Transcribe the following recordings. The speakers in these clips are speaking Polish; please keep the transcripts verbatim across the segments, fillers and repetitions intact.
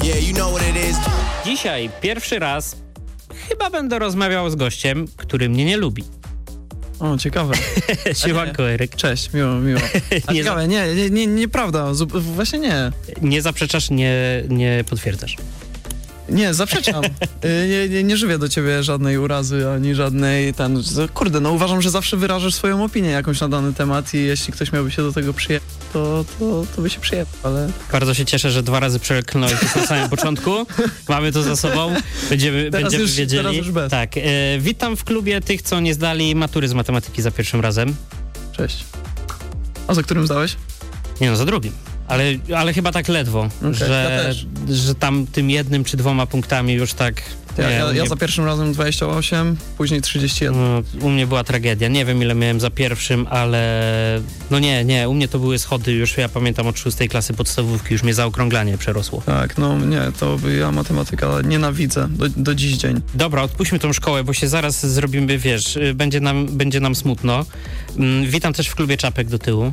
Yeah, you know what it is. Dzisiaj pierwszy raz chyba będę rozmawiał z gościem, który mnie nie lubi. O, ciekawe. Siemanko, Eryk. Cześć, miło, miło. A nie ciekawe, nie, nie, nie, nieprawda, Zub- właśnie nie. Nie zaprzeczasz, nie, nie potwierdzasz. Nie, zaprzeczam. Y, nie, nie, nie żywię do ciebie żadnej urazy, ani żadnej ten... Kurde, no uważam, że zawsze wyrażasz swoją opinię jakąś na dany temat i jeśli ktoś miałby się do tego przyjechać, to, to, to by się przyjechał, ale... Bardzo się cieszę, że dwa razy przeklnąłeś na samym początku. Mamy to za sobą. Będziemy, Teraz będziemy już, wiedzieli. teraz już bez. Tak. E, witam w klubie tych, co nie zdali matury z matematyki za pierwszym razem. Cześć. A za którym zdałeś? Nie no, za drugim. Ale, ale chyba tak ledwo, Okay, że, ja że tam tym jednym czy dwoma punktami już tak... Ja, nie, ja, ja nie, za pierwszym razem dwadzieścia osiem, później trzydzieści jeden. no, u mnie była tragedia. Nie wiem, ile miałem za pierwszym, ale... No nie, nie, u mnie to były schody już, ja pamiętam od szóstej klasy podstawówki, już mnie zaokrąglanie przerosło. Tak, no nie, to ja matematyka nienawidzę do, do dziś dzień. Dobra, odpuśćmy tą szkołę, bo się zaraz zrobimy, wiesz, będzie nam, będzie nam smutno. Mm, witam też w klubie Czapek do tyłu.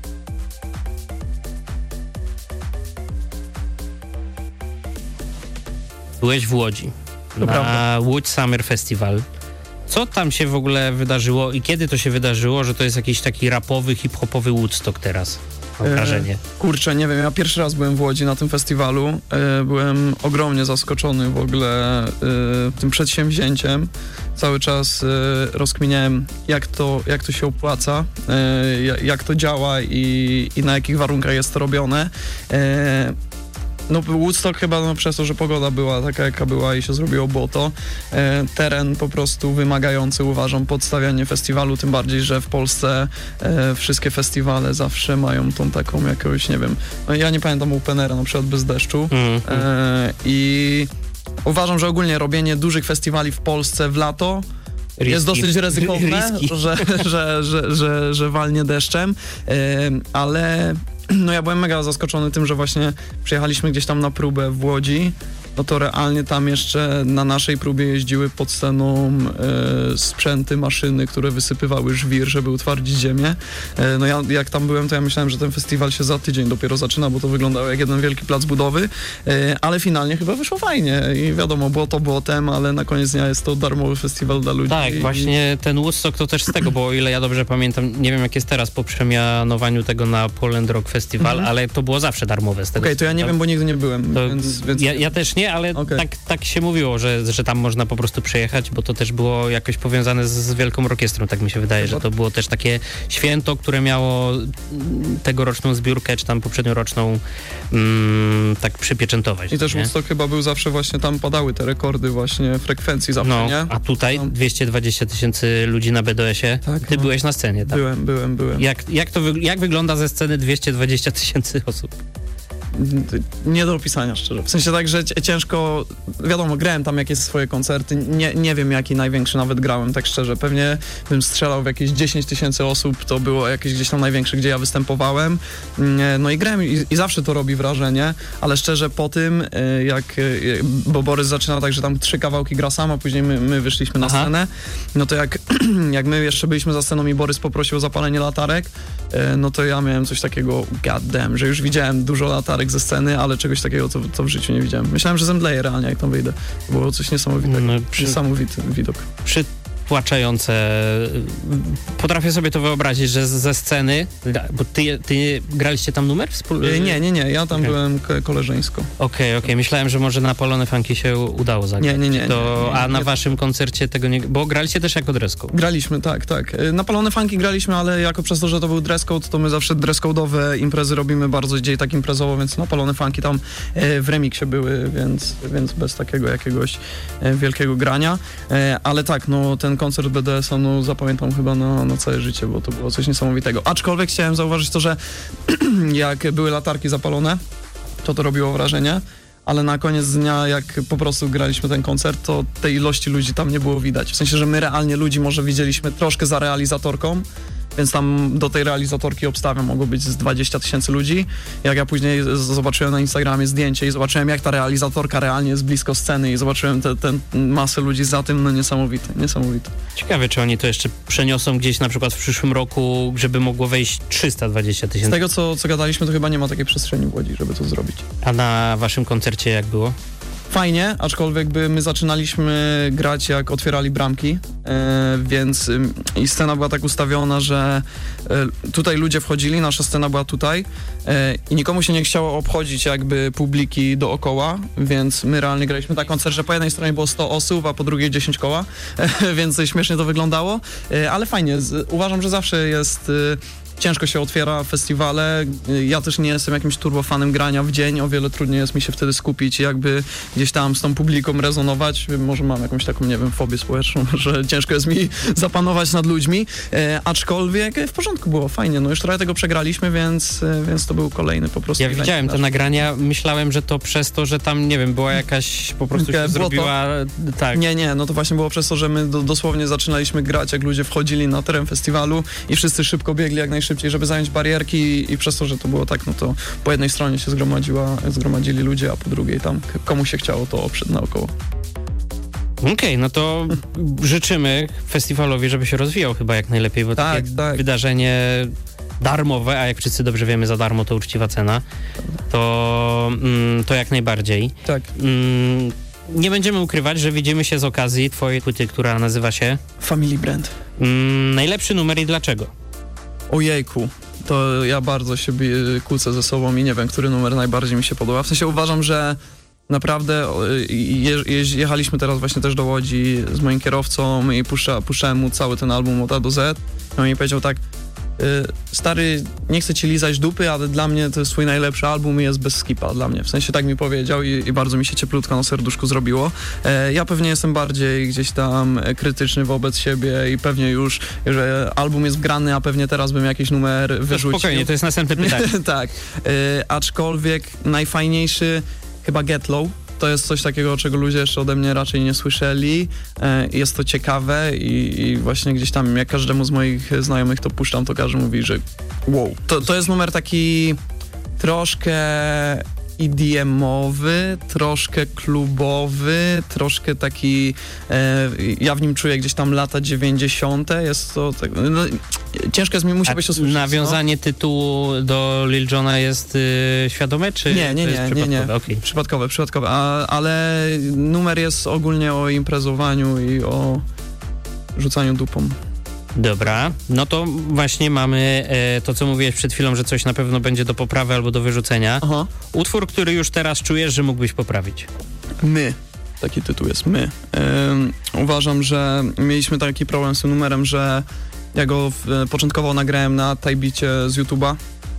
Byłeś w Łodzi, To na prawda. Łódź Summer Festival. Co tam się w ogóle wydarzyło i kiedy to się wydarzyło, że to jest jakiś taki rapowy, hip-hopowy Woodstock teraz? Mam E, wrażenie. Kurczę, nie wiem, ja pierwszy raz byłem w Łodzi na tym festiwalu. E, byłem ogromnie zaskoczony w ogóle e, tym przedsięwzięciem. Cały czas e, rozkminiałem, jak to, jak to się opłaca, e, jak, jak to działa i, i na jakich warunkach jest to robione. E, No Woodstock chyba no, przez to, że pogoda była taka, jaka była i się zrobiło błoto. E, teren po prostu wymagający, uważam, podstawianie festiwalu, tym bardziej, że w Polsce e, wszystkie festiwale zawsze mają tą taką jakąś, nie wiem, no, ja nie pamiętam openera na przykład bez deszczu. Mm, E, I uważam, że ogólnie robienie dużych festiwali w Polsce w lato Risky. jest dosyć ryzykowne, Risky. że, że, że, że, że walnie deszczem, e, ale no ja byłem mega zaskoczony tym, że właśnie przyjechaliśmy gdzieś tam na próbę w Łodzi, no to realnie tam jeszcze na naszej próbie jeździły pod sceną e, sprzęty, maszyny, które wysypywały żwir, żeby utwardzić ziemię. E, no ja jak tam byłem, to ja myślałem, że ten festiwal się za tydzień dopiero zaczyna, bo to wyglądało jak jeden wielki plac budowy, e, ale finalnie chyba wyszło fajnie i wiadomo, było to błotem, ale na koniec dnia jest to darmowy festiwal dla ludzi. Tak, i, właśnie ten Woodstock to też z tego, bo o ile ja dobrze pamiętam, nie wiem jak jest teraz po przemianowaniu tego na Poland Rock Festival, Mhm. ale to było zawsze darmowe z tego. Okej, to ja nie wiem, bo nigdy nie byłem, To więc... więc ja, ja też nie, ale Okej. tak, tak się mówiło, że, że tam można po prostu przejechać, bo to też było jakoś powiązane z, z Wielką Orkiestrą, tak mi się wydaje, że to było też takie święto, które miało mm, tegoroczną zbiórkę, czy tam poprzednioroczną mm, tak przypieczętować. I też nie? Woodstock chyba był zawsze właśnie, tam padały te rekordy właśnie frekwencji zawsze, No, nie? a tutaj No. dwieście dwadzieścia tysięcy ludzi na B D S-ie. Tak, Ty no. byłeś na scenie, tak? Byłem, byłem, byłem. Jak, jak, to wy, jak wygląda ze sceny dwieście dwadzieścia tysięcy osób? Nie do opisania, szczerze. W sensie tak, że cie- ciężko, wiadomo, grałem tam jakieś swoje koncerty, nie, nie wiem jaki największy nawet grałem, tak szczerze. Pewnie bym strzelał w jakieś dziesięć tysięcy osób, to było jakieś gdzieś tam największe, gdzie ja występowałem. Mm, No i grałem i, i zawsze to robi wrażenie, ale szczerze po tym, y, jak, y, bo Borys zaczyna tak, że tam trzy kawałki gra sam, a później my, my wyszliśmy na Aha. scenę, no to jak, jak my jeszcze byliśmy za sceną i Borys poprosił o zapalenie latarek, y, no to ja miałem coś takiego, god damn, że już widziałem dużo latarek ze sceny, ale czegoś takiego to, to w życiu nie widziałem. Myślałem, że zemdleję realnie, jak tam wyjdę. To było coś niesamowitego. No, przy- Niesamowity widok. Przytłaczające. Potrafię sobie to wyobrazić, że z- ze sceny, bo ty, ty graliście tam numer wspólny? E, Nie, nie, nie, ja tam Okej. byłem ko- koleżeńsko. Okej, okej. Myślałem, że może na Polone Funky się udało zagrać. Nie, nie, nie. To, nie, nie, a na nie. waszym koncercie tego nie... Bo graliście też jako dress code. Graliśmy, tak, tak. E, Na Palone Funky graliśmy, ale jako przez to, że to był dress code, to my zawsze dress code'owe imprezy robimy bardzo dzień tak imprezowo, więc na Palone Funky tam e, w remiksie były, więc, więc bez takiego jakiegoś e, wielkiego grania. E, ale tak, no ten koncert B D S-a, no zapamiętam chyba na, na całe życie, bo to było coś niesamowitego. Aczkolwiek chciałem zauważyć to, że jak były latarki zapalone, to to robiło wrażenie. Ale na koniec dnia, jak po prostu graliśmy ten koncert, to tej ilości ludzi tam nie było widać. W sensie, że my realnie ludzi może widzieliśmy troszkę za realizatorką, więc tam do tej realizatorki obstawiam mogło być z dwadzieścia tysięcy ludzi. Jak ja później z- zobaczyłem na Instagramie zdjęcie i zobaczyłem, jak ta realizatorka realnie jest blisko sceny i zobaczyłem tę te, te masę ludzi za tym, no niesamowite, niesamowite. Ciekawe, czy oni to jeszcze przeniosą gdzieś na przykład w przyszłym roku, żeby mogło wejść trzysta dwadzieścia Z tysięcy. tego, co, co gadaliśmy, to chyba nie ma takiej przestrzeni w Łodzi, żeby to zrobić. A na waszym koncercie jak było? Fajnie, aczkolwiek by my zaczynaliśmy grać, jak otwierali bramki, e, więc ym, i scena była tak ustawiona, że e, tutaj ludzie wchodzili, nasza scena była tutaj e, i nikomu się nie chciało obchodzić jakby publiki dookoła, więc my realnie graliśmy tak koncert, że po jednej stronie było sto osób, a po drugiej dziesięć koła, e, więc śmiesznie to wyglądało, e, ale fajnie, z, uważam, że zawsze jest... E, Ciężko się otwiera festiwale. Ja też nie jestem jakimś turbofanem grania w dzień. O wiele trudniej jest mi się wtedy skupić i jakby gdzieś tam z tą publiką rezonować. Może mam jakąś taką, nie wiem, fobię społeczną, że ciężko jest mi zapanować nad ludźmi. E, aczkolwiek w porządku było, fajnie. No już trochę tego przegraliśmy, więc, więc to był kolejny po prostu... Ja widziałem te nagrania, myślałem, że to przez to, że tam, nie wiem, była jakaś, po prostu się zrobiła... Tak. Nie, nie, no to właśnie było przez to, że my do, dosłownie zaczynaliśmy grać, jak ludzie wchodzili na teren festiwalu i wszyscy szybko biegli jak najszybciej szybciej, żeby zająć barierki i przez to, że to było tak, no to po jednej stronie się zgromadziła, zgromadzili ludzie, a po drugiej tam komu się chciało, to oprzeć naokoło. Okej, okay, no to życzymy festiwalowi, żeby się rozwijał chyba jak najlepiej, bo tak, takie tak. wydarzenie darmowe, a jak wszyscy dobrze wiemy, za darmo to uczciwa cena, to, mm, to jak najbardziej. Tak. Mm, nie będziemy ukrywać, że widzimy się z okazji twojej płyty, która nazywa się... Family Brand. Mm, najlepszy numer i dlaczego? Ojejku, to ja bardzo się kłócę ze sobą i nie wiem, który numer najbardziej mi się podoba. W sensie uważam, że naprawdę je, je, jechaliśmy teraz właśnie też do Łodzi z moim kierowcą i puszcza, puszczałem mu cały ten album od A do Z. On mi powiedział tak, stary, nie chcę ci lizać dupy, ale dla mnie to jest swój najlepszy album i jest bez skipa dla mnie. W sensie tak mi powiedział i, i bardzo mi się cieplutko na serduszku zrobiło. E, ja pewnie jestem bardziej gdzieś tam krytyczny wobec siebie i pewnie już, że album jest wgrany, a pewnie teraz bym jakiś numer wyrzucił. To spokojnie, to jest następne pytanie. Tak, e, aczkolwiek najfajniejszy chyba Get Low. To jest coś takiego, czego ludzie jeszcze ode mnie raczej nie słyszeli. Jest to ciekawe i, i właśnie gdzieś tam, jak każdemu z moich znajomych to puszczam, to każdy mówi, że wow. To, to jest numer taki troszkę E D M-owy, troszkę klubowy, troszkę taki, e, ja w nim czuję gdzieś tam lata dziewięćdziesiąte. Jest to, tak, no, ciężko jest mi, musi być to słyszeć. Nawiązanie no? tytułu do Lil Jona jest y, świadome, czy nie, nie, to jest nie, przypadkowe? nie, nie. Okay. Przypadkowe, przypadkowe, A, ale numer jest ogólnie o imprezowaniu i o rzucaniu dupą. Dobra, no to właśnie mamy e, to, co mówiłeś przed chwilą, że coś na pewno będzie do poprawy albo do wyrzucenia. Aha. Utwór, który już teraz czujesz, że mógłbyś poprawić. My. Taki tytuł jest My. Ym, uważam, że mieliśmy taki problem z tym numerem, że ja go w, początkowo nagrałem na tajbicie z YouTube'a.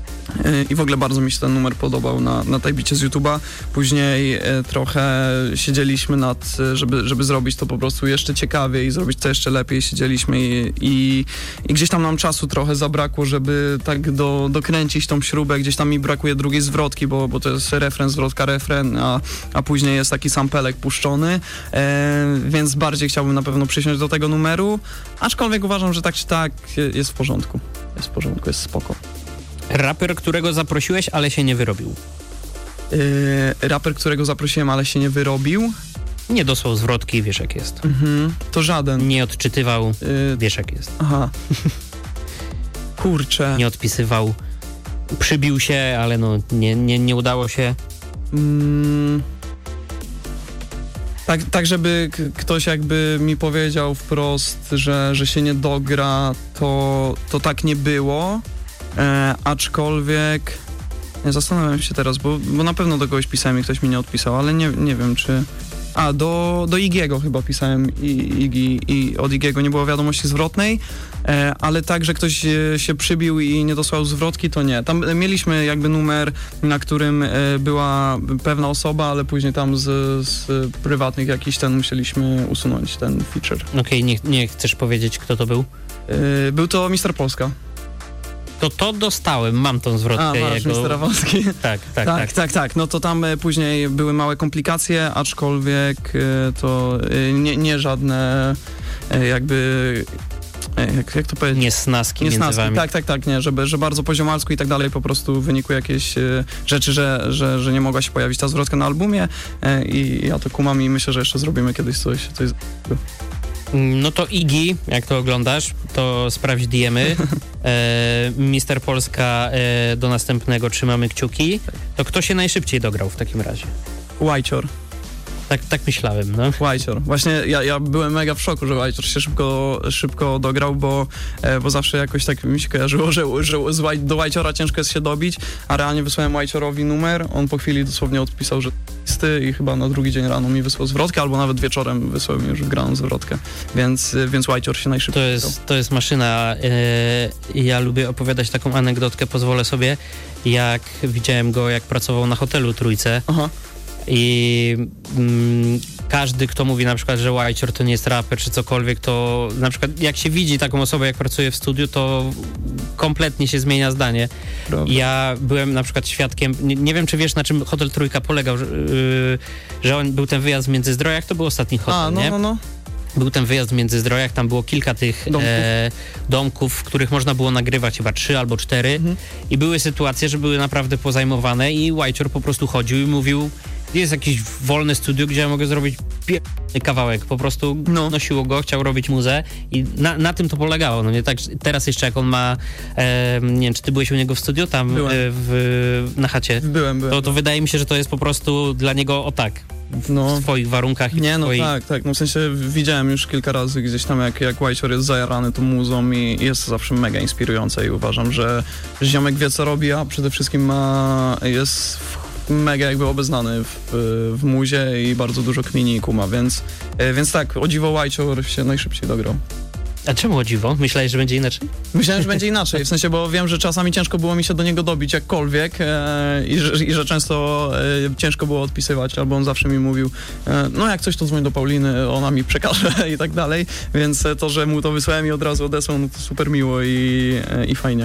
I w ogóle bardzo mi się ten numer podobał na, na tajbicie z YouTube'a. Później e, trochę siedzieliśmy nad, żeby, żeby zrobić to po prostu jeszcze ciekawiej i zrobić to jeszcze lepiej. Siedzieliśmy i, i, i gdzieś tam nam czasu trochę zabrakło, żeby tak do, dokręcić tą śrubę. Gdzieś tam mi brakuje drugiej zwrotki, bo, bo to jest refren, zwrotka, refren, a, a później jest taki sampelek puszczony. E, więc bardziej chciałbym na pewno przysiąść do tego numeru. Aczkolwiek uważam, że tak czy tak jest w porządku. Jest w porządku, jest spoko. Raper, którego zaprosiłeś, ale się nie wyrobił. Yy, raper, którego zaprosiłem, ale się nie wyrobił. Nie dosłał zwrotki, wiesz jak jest. Mhm, to żaden. Nie odczytywał, Yy, wiesz jak jest. Aha. Kurczę. Nie odpisywał. Przybił się, ale no nie, nie, nie udało się. Mm. Tak, tak, żeby k- ktoś jakby mi powiedział wprost, że, że się nie dogra, to, to tak nie było. E, aczkolwiek nie zastanawiam się teraz, bo, bo na pewno do kogoś pisałem i ktoś mi nie odpisał, ale nie, nie wiem czy... A, do, do Igiego chyba pisałem i, Igi, i od Igiego nie było wiadomości zwrotnej, e, ale tak, że ktoś e, się przybił i nie dosłał zwrotki, to nie. Tam mieliśmy jakby numer, na którym e, była pewna osoba, ale później tam z, z prywatnych jakiś ten musieliśmy usunąć ten feature. Okej, okay, nie, nie chcesz powiedzieć, kto to był? E, był to mister Polska. To to dostałem, mam tą zwrotkę. A, masz jego... mister Polski. Tak, tak, tak, tak. Tak, tak. No to tam e, później były małe komplikacje, aczkolwiek e, to e, nie, nie żadne e, jakby... jak, jak to powiedzieć? Niesnaski między Niesnaski, wami. tak, tak, tak, nie, żeby, że bardzo poziomalsku i tak dalej, po prostu w wyniku jakiejś e, rzeczy, że, że, że nie mogła się pojawić ta zwrotka na albumie e, i ja to kumam i myślę, że jeszcze zrobimy kiedyś coś, coś No to Iggy, jak to oglądasz, to sprawdź D M-y. E, Mister Polska e, do następnego trzymamy kciuki. To kto się najszybciej dograł w takim razie? Łajcior. Tak, tak myślałem, no. Łajcior. Właśnie ja, ja byłem mega w szoku, że Łajcior się szybko, szybko dograł, bo, e, bo zawsze jakoś tak mi się kojarzyło, że, że z Łaj, do Łajciora ciężko jest się dobić, a realnie wysłałem Łajciorowi numer, on po chwili dosłownie odpisał, że listy i chyba na drugi dzień rano mi wysłał zwrotkę, albo nawet wieczorem wysłał mi już wgraną zwrotkę, więc, więc Łajcior się najszybciej To jest, to jest maszyna. E, ja lubię opowiadać taką anegdotkę, pozwolę sobie, jak widziałem go, jak pracował na hotelu Trójce. Aha. I mm, każdy, kto mówi na przykład, że Łajcior to nie jest raper czy cokolwiek, to na przykład jak się widzi taką osobę, jak pracuje w studiu, to kompletnie się zmienia zdanie. Prawda. Ja byłem na przykład świadkiem, nie, nie wiem, czy wiesz, na czym Hotel Trójka polegał, że, yy, że on był ten wyjazd w Międzyzdrojach, to był ostatni hotel, A, no, nie? no, no. Był ten wyjazd w Międzyzdrojach, tam było kilka tych domków, e, domków w których można było nagrywać chyba trzy albo cztery mhm. i były sytuacje, że były naprawdę pozajmowane i Łajcior po prostu chodził i mówił, jest jakieś wolne studio, gdzie ja mogę zrobić pierdolony kawałek, po prostu no. nosiło go, chciał robić muzę i na, na tym to polegało, no nie tak, teraz jeszcze jak on ma, e, nie wiem, czy ty byłeś u niego w studiu, tam e, w, na chacie, byłem, byłem. To, to wydaje mi się, że to jest po prostu dla niego o tak, w no. swoich warunkach i Nie, no swoich... tak, tak, no w sensie widziałem już kilka razy gdzieś tam, jak, jak Łajcior jest zajarany tą muzą i jest to zawsze mega inspirujące i uważam, że ziomek wie, co robi, a przede wszystkim ma, jest w mega jakby obeznany w, w muzie i bardzo dużo kmini i kuma, więc, więc tak, o dziwo Łajcior się najszybciej dograł. A czemu o dziwo? Myślałeś, że będzie inaczej? Myślałem, że będzie inaczej, w sensie, bo wiem, że czasami ciężko było mi się do niego dobić jakkolwiek e, i, że, i że często e, ciężko było odpisywać, albo on zawsze mi mówił, e, no jak coś, to dzwoń do Pauliny, ona mi przekaże i tak dalej, więc to, że mu to wysłałem i od razu odesłał, no to super miło i, e, i fajnie.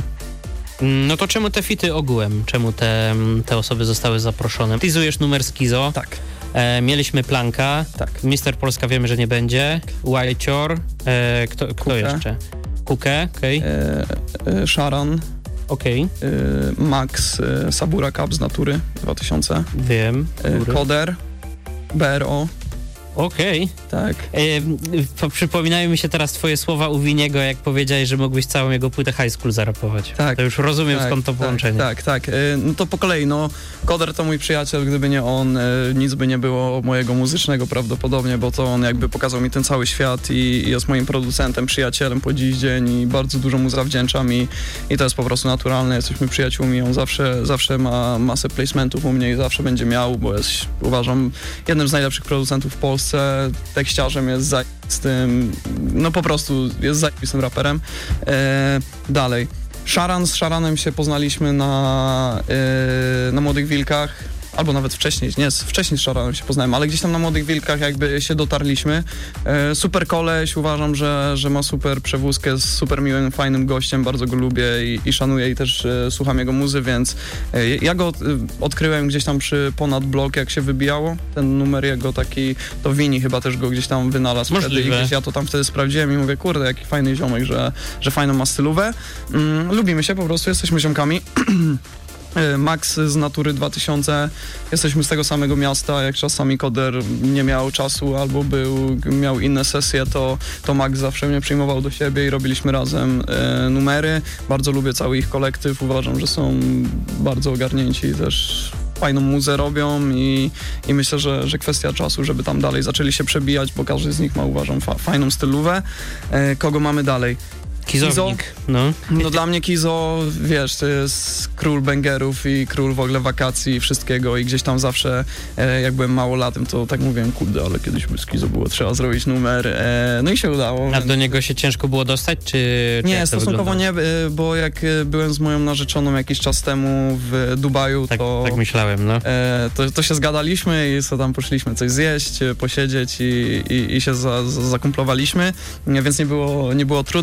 No to czemu te fity ogółem? Czemu te, te osoby zostały zaproszone? Teasujesz numer Skizo. Tak. E, mieliśmy Planka. Tak. Mister Polska wiemy, że nie będzie. Łajcior. E, kto, kto Kukę. jeszcze? Kukę, okej. Okay. E, e, Sharan. Okej. Okay. E, Max e, Sabura Cup z natury dwa tysiące. Wiem. E, Koder. B R O. Okej. Okay. Tak. E, przypominają mi się teraz twoje słowa u Winiego, jak powiedziałeś, że mógłbyś całą jego płytę High School zarapować. Tak. To już rozumiem, tak, skąd to połączenie. Tak, tak, tak. E, no to po kolei, no Koder to mój przyjaciel, gdyby nie on, e, nic by nie było mojego muzycznego prawdopodobnie, bo to on jakby pokazał mi ten cały świat i, i jest moim producentem, przyjacielem po dziś dzień i bardzo dużo mu zawdzięczam i, i to jest po prostu naturalne, jesteśmy przyjaciółmi, on zawsze, zawsze ma masę placementów u mnie i zawsze będzie miał, bo jest, uważam, jednym z najlepszych producentów w Polsce. Tekściarzem jest zajebistym, no po prostu jest zajebistym raperem. E, dalej. Sharan, z Sharanem się poznaliśmy na, e, na Młodych Wilkach, albo nawet wcześniej, nie, wcześniej z Sharanem się poznałem, ale gdzieś tam na Młodych Wilkach jakby się dotarliśmy. E, super koleś, uważam, że, że ma super przewózkę, jest super miłym, fajnym gościem, bardzo go lubię i, i szanuję i też e, słucham jego muzy, więc e, ja go e, odkryłem gdzieś tam przy Ponad Blok, jak się wybijało. Ten numer jego taki, to Wini chyba też go gdzieś tam wynalazł wtedy i gdzieś ja to tam wtedy sprawdziłem i mówię, kurde, jaki fajny ziomek, że, że fajną ma stylówę. Mm, lubimy się po prostu, jesteśmy ziomkami. Max z Natury dwa tysiące, jesteśmy z tego samego miasta, jak czasami Koder nie miał czasu albo był, miał inne sesje, to, to Max zawsze mnie przyjmował do siebie i robiliśmy razem e, numery. Bardzo lubię cały ich kolektyw, uważam, że są bardzo ogarnięci i też fajną muzę robią i, i myślę, że, że kwestia czasu, żeby tam dalej zaczęli się przebijać, bo każdy z nich ma, uważam, fa- fajną stylówę. E, kogo mamy dalej? Kizownik, no. No dla mnie Kizo, wiesz, to jest król bangerów i król w ogóle wakacji i wszystkiego i gdzieś tam zawsze, e, jak byłem małolatem, to tak mówiłem, kurde, ale kiedyś by z Kizo było trzeba zrobić numer, e, no i się udało. A więc... do niego się ciężko było dostać, czy... Nie, czy stosunkowo nie, bo jak byłem z moją narzeczoną jakiś czas temu w Dubaju, tak, to... Tak myślałem, no. E, to, to się zgadaliśmy i co tam poszliśmy coś zjeść, posiedzieć i, i, i się za, za, zakumplowaliśmy, więc nie było, nie było trudno, tym bardziej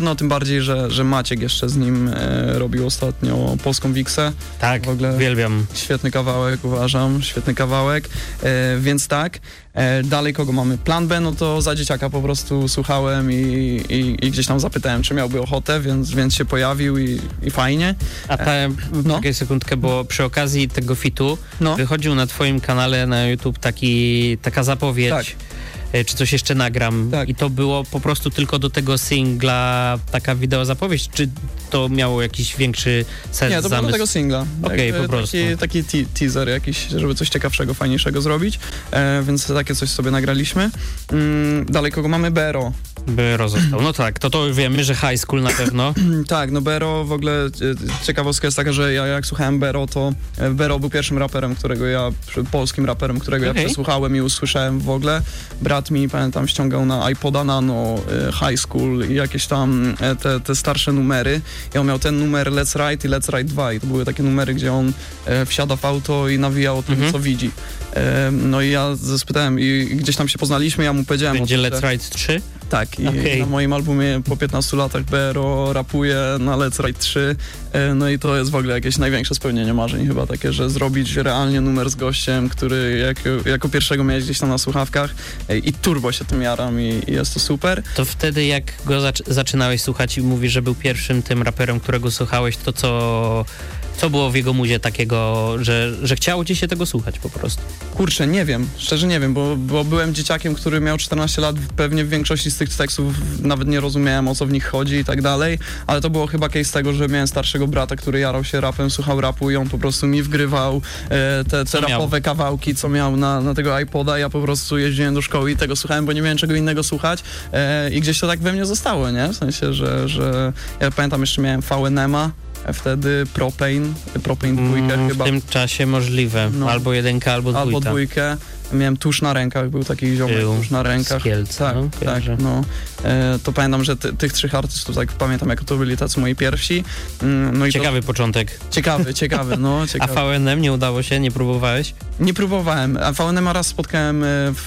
bardziej, że, że Maciek jeszcze z nim e, robił ostatnio Polską Wiksę. Tak, w ogóle uwielbiam. Świetny kawałek, uważam, świetny kawałek, e, więc tak. E, dalej kogo mamy? Plan B, no to za dzieciaka po prostu słuchałem i, i, i gdzieś tam zapytałem, czy miałby ochotę, więc, więc się pojawił i, i fajnie. A ta, no. czekaj sekundkę, bo przy okazji tego fitu no. wychodził na twoim kanale na YouTube taki, taka zapowiedź, tak. czy coś jeszcze nagram. Tak. I to było po prostu tylko do tego singla taka wideo zapowiedź, czy to miało jakiś większy sens, Nie, to było do tego singla. Okej, okay, po prostu. Taki, taki te teaser jakiś, żeby coś ciekawszego, fajniejszego zrobić, e, więc takie coś sobie nagraliśmy. Mm, dalej kogo mamy? Bero. Bero został. No tak, to to wiemy, że high school na pewno. Tak, no Bero w ogóle, ciekawostka jest taka, że ja jak słuchałem Bero, to Bero był pierwszym raperem, którego ja, polskim raperem, którego okay. ja przesłuchałem i usłyszałem w ogóle. Brat mi, pamiętam, ściągał na iPoda Nano High School i jakieś tam te, te starsze numery. I on miał ten numer Let's Ride i Let's Ride dwa i to były takie numery, gdzie on e, wsiada w auto i nawija o tym, mm-hmm. co widzi. E, no i ja spytałem i, i gdzieś tam się poznaliśmy, ja mu powiedziałem... Będzie tym, Let's Ride trzy? Tak, i okay. na moim albumie po piętnastu latach Bero rapuje na Let's Ride trzy, e, no i to jest w ogóle jakieś największe spełnienie marzeń chyba takie, że zrobić realnie numer z gościem, który jako, jako pierwszego miałeś gdzieś tam na słuchawkach e, i turbo się tym jaram i, i jest to super. To wtedy jak go zac- zaczynałeś słuchać i mówisz, że był pierwszym tym raperem, którego słuchałeś, to co... Co było w jego muzie takiego, że, że chciało ci się tego słuchać po prostu? Kurczę, nie wiem, szczerze nie wiem, bo, bo byłem dzieciakiem, który miał czternaście lat, pewnie w większości z tych tekstów nawet nie rozumiałem, o co w nich chodzi i tak dalej, ale to było chyba case tego, że miałem starszego brata, który jarał się rapem, słuchał rapu i on po prostu mi wgrywał e, te, te rapowe miał? kawałki, co miał na, na tego iPoda, ja po prostu jeździłem do szkoły i tego słuchałem, bo nie miałem czego innego słuchać e, i gdzieś to tak we mnie zostało, nie? W sensie, że, że ja pamiętam, jeszcze miałem V N M-a, wtedy Propane, Propane dwójkę mm, chyba. W tym czasie możliwe, no. albo jedynka, albo dwójka. Albo dwójkę. Miałem tusz na rękach, był taki ziomek, Był. tusz na rękach. Kielce, tak, no, tak, no. E, to pamiętam, że ty, tych trzech artystów, tak pamiętam, jak to byli tacy moi pierwsi. Mm, no i ciekawy to... początek. Ciekawy, ciekawy, no. Ciekawy. A V N M nie udało się? Nie próbowałeś? Nie próbowałem. A V N M raz spotkałem w,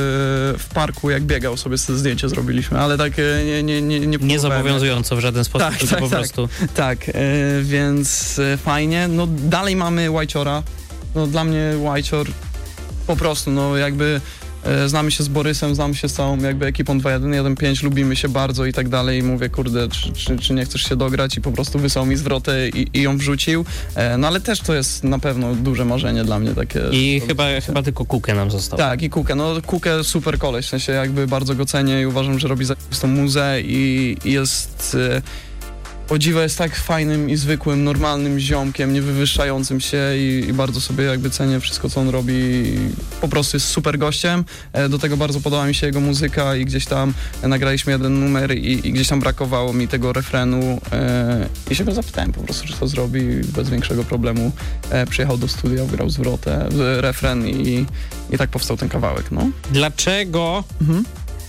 w parku, jak biegał, sobie zdjęcie zrobiliśmy, ale tak nie Nie, nie, nie, nie zobowiązująco w żaden sposób, tak, tylko tak, po tak, prostu. Tak, e, więc fajnie. No dalej mamy Whiteciora. No dla mnie Whitecior po prostu, no jakby e, znamy się z Borysem, znamy się z całą jakby ekipą dwa jeden jeden pięć, lubimy się bardzo i tak dalej i mówię, kurde, czy, czy, czy nie chcesz się dograć i po prostu wysłał mi zwrotę i, i ją wrzucił, e, no ale też to jest na pewno duże marzenie dla mnie takie. I chyba, chyba tylko Kukę nam został. Tak, i Kukę, no Kukę super koleś, w sensie jakby bardzo go cenię i uważam, że robi zajebistą muzę i, i jest... E, O dziwo jest tak fajnym i zwykłym, normalnym ziomkiem, niewywyższającym się i, i bardzo sobie jakby cenię wszystko, co on robi. Po prostu jest super gościem. E, do tego bardzo podoba mi się jego muzyka i gdzieś tam nagraliśmy jeden numer i, i gdzieś tam brakowało mi tego refrenu e, i się go zapytałem po prostu, czy to zrobi bez większego problemu. E, przyjechał do studia, grał zwrotę, refren i, i tak powstał ten kawałek, no. Dlaczego mhm.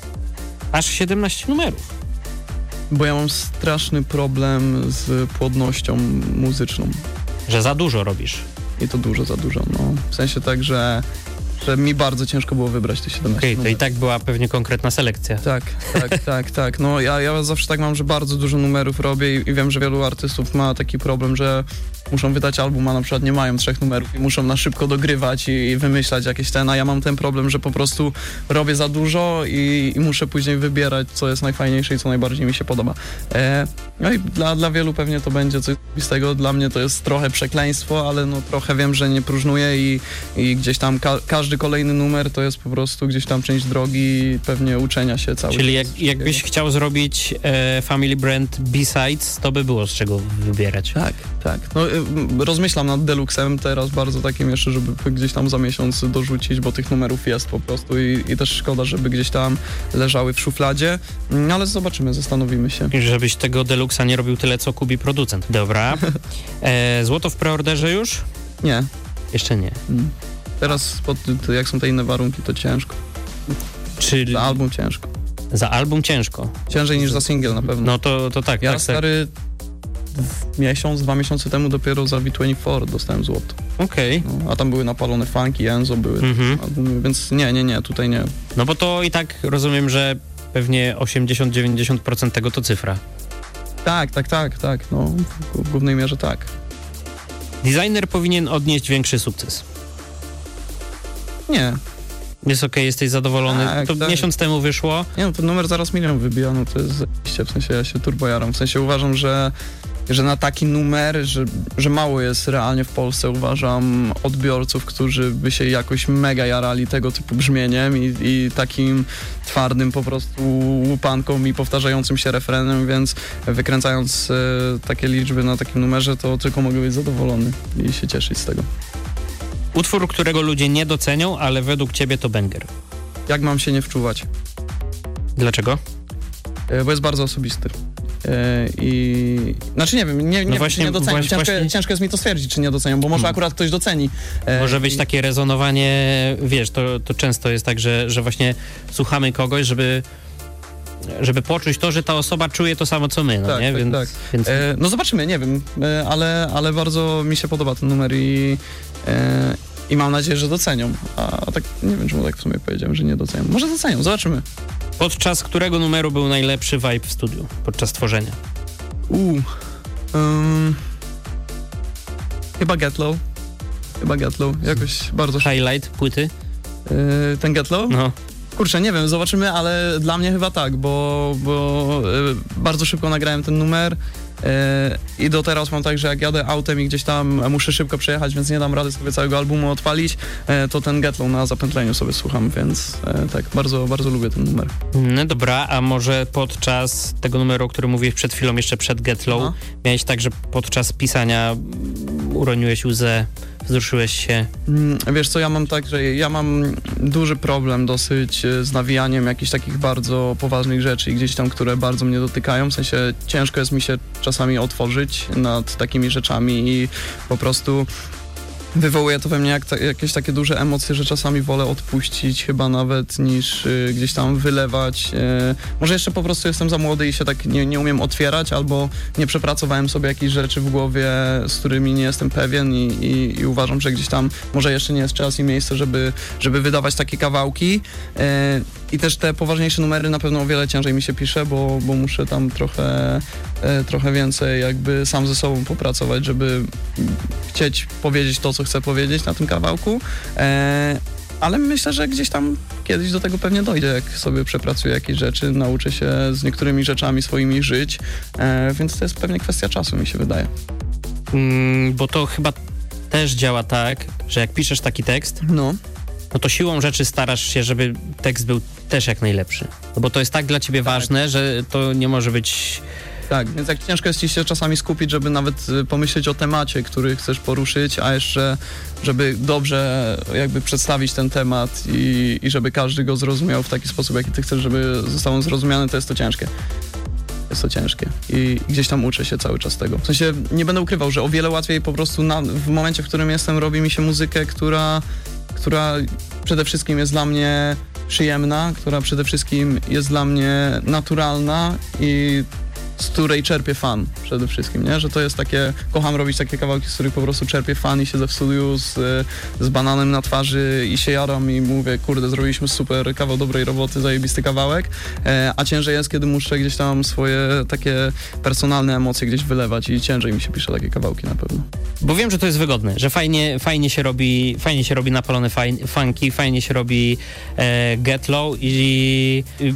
aż siedemnaście numerów? Bo ja mam straszny problem z płodnością muzyczną. Że za dużo robisz. I to dużo, za dużo, no. W sensie tak, że, że mi bardzo ciężko było wybrać te siedemnaście Okej, okay, numerów. to i tak była pewnie konkretna selekcja. Tak, tak, tak, tak. No ja, ja zawsze tak mam, że bardzo dużo numerów robię i, i wiem, że wielu artystów ma taki problem, że muszą wydać album, a na przykład nie mają trzech numerów i muszą na szybko dogrywać i, i wymyślać jakieś ten, a ja mam ten problem, że po prostu robię za dużo i, i muszę później wybierać, co jest najfajniejsze i co najbardziej mi się podoba. E, no i dla, dla wielu pewnie to będzie coś z tego, dla mnie to jest trochę przekleństwo, ale no trochę wiem, że nie próżnuję i, i gdzieś tam ka- każdy kolejny numer to jest po prostu gdzieś tam część drogi pewnie uczenia się cały Czyli jak, jakbyś chciał zrobić e, Family Brand B-Sides, to by było z czego wybierać. Tak, tak. No, rozmyślam nad Deluxem teraz bardzo takim jeszcze, żeby gdzieś tam za miesiąc dorzucić, bo tych numerów jest po prostu i, i też szkoda, żeby gdzieś tam leżały w szufladzie, ale zobaczymy, zastanowimy się. Żebyś tego Deluxa nie robił tyle, co kubi producent. Dobra. E, złoto w preorderze już? Nie. Jeszcze nie. Teraz, pod, jak są te inne warunki, to ciężko. Czyli... Za album ciężko. Za album ciężko. Ciężej niż za singiel na pewno. No to, to tak. Ja tak, stary miesiąc, dwa miesiące temu dopiero za V dwadzieścia cztery dostałem złoto. Okej. Okay. No, a tam były napalone funky, Enzo były, mm-hmm. albumy, więc nie, nie, nie, tutaj nie. No bo to i tak rozumiem, że pewnie osiemdziesiąt do dziewięćdziesięciu procent tego to cyfra. Tak, tak, tak, tak, no w, w głównej mierze tak. Designer powinien odnieść większy sukces. Nie. Jest okej, okay, jesteś zadowolony. Tak, to tak. Miesiąc temu wyszło. Nie no, ten numer zaraz milion wybija, no to jest zajebiście, w sensie ja się turbo jaram. W sensie uważam, że, że na taki numer, że, że mało jest realnie w Polsce, uważam, odbiorców, którzy by się jakoś mega jarali tego typu brzmieniem i, i takim twardym po prostu łupanką i powtarzającym się refrenem, więc wykręcając e, takie liczby na takim numerze, to tylko mogę być zadowolony i się cieszyć z tego. Utwór, którego ludzie nie docenią, ale według ciebie to banger. Jak mam się nie wczuwać? Dlaczego? E, bo jest bardzo osobisty. E, I... Znaczy nie wiem, nie, nie, no właśnie, nie doceniam. właśnie, ciężko, właśnie... ciężko jest mi to stwierdzić, czy nie doceniam, bo może hmm. akurat ktoś doceni. E, Może być i... takie rezonowanie, wiesz, to, to często jest tak, że, że właśnie słuchamy kogoś, żeby żeby poczuć to, że ta osoba czuje to samo, co my, no tak, nie? Tak, więc, tak. więc... E, no zobaczymy, nie wiem, e, ale, ale bardzo mi się podoba ten numer i, e, i mam nadzieję, że docenią. A tak nie wiem, czemu tak w sumie powiedziałem, że nie docenią. Może docenią, zobaczymy. Podczas którego numeru był najlepszy vibe w studiu? Podczas tworzenia? Uuu. Um, chyba Get Low. Chyba Get Low. Jakoś bardzo... Highlight płyty? E, ten Get Low? No. Kurczę, nie wiem, zobaczymy, ale dla mnie chyba tak, bo, bo y, bardzo szybko nagrałem ten numer y, i do teraz mam tak, że jak jadę autem i gdzieś tam muszę szybko przejechać, więc nie dam rady sobie całego albumu odpalić, y, to ten Get Low na zapętleniu sobie słucham, więc y, tak, bardzo, bardzo lubię ten numer. No dobra, a może podczas tego numeru, o którym mówiłeś przed chwilą, jeszcze przed Get Low, no. miałeś tak, że podczas pisania uroniłeś łzę, wzruszyłeś się? Wiesz co, ja mam tak, że ja mam duży problem dosyć z nawijaniem jakichś takich bardzo poważnych rzeczy, gdzieś tam, które bardzo mnie dotykają, w sensie ciężko jest mi się czasami otworzyć nad takimi rzeczami i po prostu wywołuje to we mnie jak ta, jakieś takie duże emocje, że czasami wolę odpuścić chyba nawet niż y, gdzieś tam wylewać. Y, może jeszcze po prostu jestem za młody i się tak nie, nie umiem otwierać, albo nie przepracowałem sobie jakichś rzeczy w głowie, z którymi nie jestem pewien i, i, i uważam, że gdzieś tam może jeszcze nie jest czas i miejsce, żeby, żeby wydawać takie kawałki. Y, I też te poważniejsze numery na pewno o wiele ciężej mi się pisze, bo, bo muszę tam trochę, y, trochę więcej jakby sam ze sobą popracować, żeby chcieć powiedzieć to, co chcę powiedzieć na tym kawałku, e, ale myślę, że gdzieś tam kiedyś do tego pewnie dojdzie, jak sobie przepracuję jakieś rzeczy, nauczę się z niektórymi rzeczami swoimi żyć, e, więc to jest pewnie kwestia czasu, mi się wydaje. Mm, bo to chyba też działa tak, że jak piszesz taki tekst, no. no to siłą rzeczy starasz się, żeby tekst był też jak najlepszy. No bo to jest tak dla ciebie tak. ważne, że to nie może być... Tak, więc jak ciężko jest ci się czasami skupić, żeby nawet pomyśleć o temacie, który chcesz poruszyć, a jeszcze, żeby dobrze jakby przedstawić ten temat i, i żeby każdy go zrozumiał w taki sposób, jaki ty chcesz, żeby został on zrozumiany, to jest to ciężkie. Jest to ciężkie i gdzieś tam uczę się cały czas tego. W sensie nie będę ukrywał, że o wiele łatwiej po prostu na, w momencie, w którym jestem, robi mi się muzykę, która, która przede wszystkim jest dla mnie przyjemna, która przede wszystkim jest dla mnie naturalna i z której czerpię fan przede wszystkim, nie? Że to jest takie, kocham robić takie kawałki, z których po prostu czerpię fan i siedzę w studiu z, z bananem na twarzy i się jaram i mówię, kurde, zrobiliśmy super kawał dobrej roboty, zajebisty kawałek, e, a ciężej jest, kiedy muszę gdzieś tam swoje takie personalne emocje gdzieś wylewać i ciężej mi się pisze takie kawałki na pewno. Bo wiem, że to jest wygodne, że fajnie, fajnie się robi, fajnie się robi napalone fajn, funky, fajnie się robi e, Get Low i y,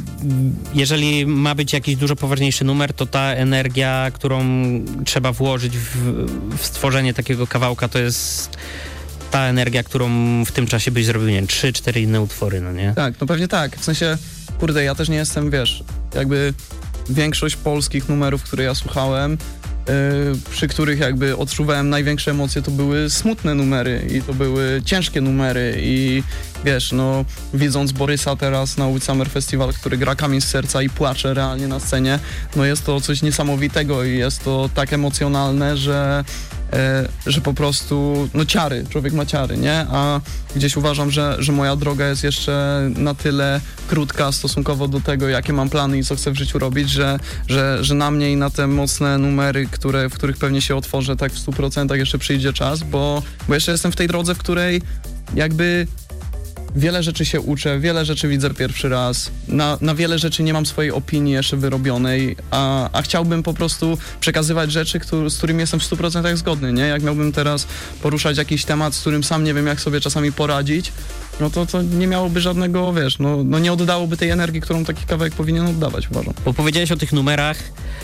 jeżeli ma być jakiś dużo poważniejszy numer, to ta energia, którą trzeba włożyć w, w stworzenie takiego kawałka, to jest ta energia, którą w tym czasie byś zrobił, nie wiem, trzy, cztery inne utwory, no nie? Tak, no pewnie tak. W sensie, kurde, ja też nie jestem, wiesz, jakby większość polskich numerów, które ja słuchałem, Yy, przy których jakby odczuwałem największe emocje, to były smutne numery i to były ciężkie numery i wiesz, no widząc Borysa teraz na Łódź Summer Festival, który gra Kamień z serca i płacze realnie na scenie, no jest to coś niesamowitego i jest to tak emocjonalne, że E, że po prostu, no ciary, człowiek ma ciary, nie? A gdzieś uważam, że, że moja droga jest jeszcze na tyle krótka stosunkowo do tego, jakie mam plany i co chcę w życiu robić, że, że, że na mnie i na te mocne numery, które, w których pewnie się otworzę tak w stu procentach jeszcze przyjdzie czas, bo, bo jeszcze jestem w tej drodze, w której jakby wiele rzeczy się uczę, wiele rzeczy widzę pierwszy raz, na, na wiele rzeczy nie mam swojej opinii jeszcze wyrobionej, a, a chciałbym po prostu przekazywać rzeczy, który, z którymi jestem w stu procentach zgodny, nie? Jak miałbym teraz poruszać jakiś temat, z którym sam nie wiem, jak sobie czasami poradzić, no to, to nie miałoby żadnego, wiesz, no, no nie oddałoby tej energii, którą taki kawałek powinien oddawać, uważam. Bo powiedziałeś o tych numerach,